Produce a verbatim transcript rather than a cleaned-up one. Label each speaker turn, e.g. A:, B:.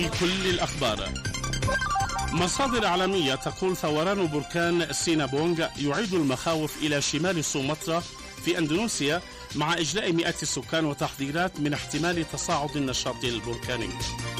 A: كل الأخبار. مصادر عالمية تقول ثوران بركان سينابونغ يعيد المخاوف إلى شمال سومطرة في أندونيسيا مع إجلاء مئات السكان وتحذيرات من احتمال تصاعد النشاط البركاني.